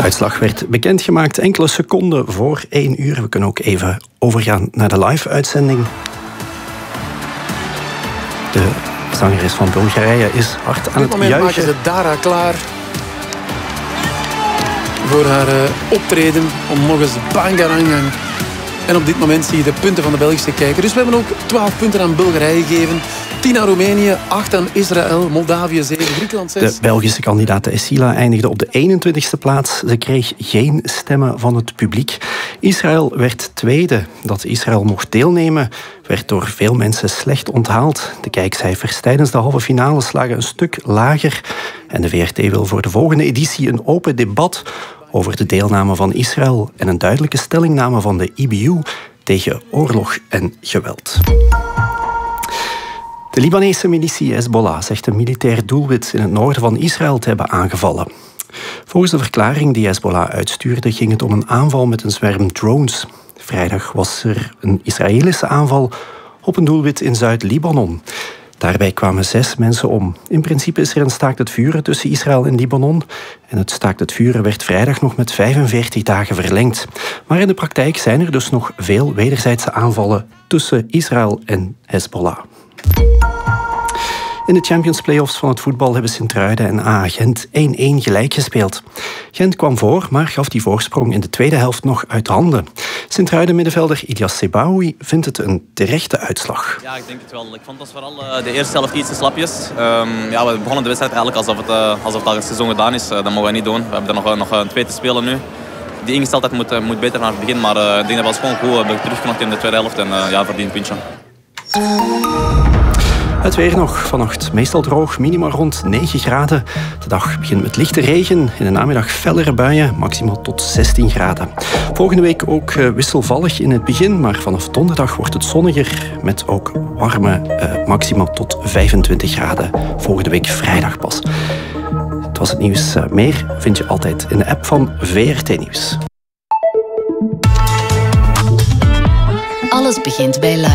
uitslag werd bekendgemaakt enkele seconden voor 1 uur. We kunnen ook even overgaan naar de live-uitzending. De zangeres van Bulgarije is hard aan het juichen. Op dit moment maken ze Dara klaar voor haar optreden om nog eens Bangarang. En op dit moment zie je de punten van de Belgische kijker. Dus we hebben ook 12 punten aan Bulgarije gegeven. 10 aan Roemenië, 8 aan Israël, Moldavië 7, Griekenland 6. De Belgische kandidaat Essila eindigde op de 21ste plaats. Ze kreeg geen stemmen van het publiek. Israël werd tweede. Dat Israël mocht deelnemen werd door veel mensen slecht onthaald. De kijkcijfers tijdens de halve finale lagen een stuk lager. En de VRT wil voor de volgende editie een open debat over de deelname van Israël en een duidelijke stellingname van de IBU tegen oorlog en geweld. De Libanese militie Hezbollah zegt een militair doelwit in het noorden van Israël te hebben aangevallen. Volgens de verklaring die Hezbollah uitstuurde ging het om een aanval met een zwerm drones. Vrijdag was er een Israëlische aanval op een doelwit in Zuid-Libanon. Daarbij kwamen 6 mensen om. In principe is er een staakt het vuren tussen Israël en Libanon. En het staakt het vuren werd vrijdag nog met 45 dagen verlengd. Maar in de praktijk zijn er dus nog veel wederzijdse aanvallen tussen Israël en Hezbollah. In de Champions Playoffs van het voetbal hebben Sint-Truiden en AA Gent 1-1 gelijk gespeeld. Gent kwam voor, maar gaf die voorsprong in de tweede helft nog uit handen. Sint-Truiden-middenvelder Ilyas Sebaoui vindt het een terechte uitslag. Ja, ik denk het wel. Ik vond het vooral de eerste helft iets te slapjes. We begonnen de wedstrijd eigenlijk alsof het al een seizoen gedaan is. Dat mogen we niet doen. We hebben er nog een 2 te spelen nu. Die ingesteldheid moet beter naar het begin, maar ik denk dat we ons gewoon goed hebben terugknokt in de tweede helft en verdiend puntje. Het weer nog. Vannacht meestal droog, minima rond 9 graden. De dag begint met lichte regen. In de namiddag fellere buien, maximaal tot 16 graden. Volgende week ook wisselvallig in het begin, maar vanaf donderdag wordt het zonniger met ook warme maximaal tot 25 graden. Volgende week vrijdag pas. Het was het nieuws. Meer vind je altijd in de app van VRT Nieuws. Alles begint bij Luik.